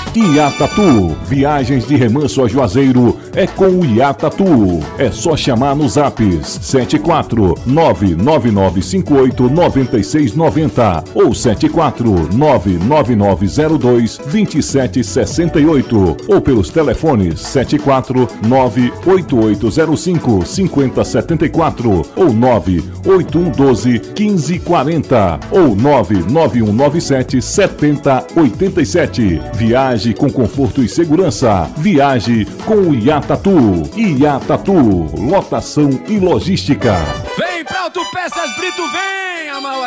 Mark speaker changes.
Speaker 1: Iatatu, viagens de Remanso a Juazeiro é com o Iatatu. É só chamar no Zaps 74999589690 ou 74999022768 ou pelos telefones 74988055074 ou 981121540 ou 991977087. Viaje com conforto e segurança. Viaje com o Iatatu. Iatatu, lotação e logística.
Speaker 2: Vem pra Autopeças Brito, vem!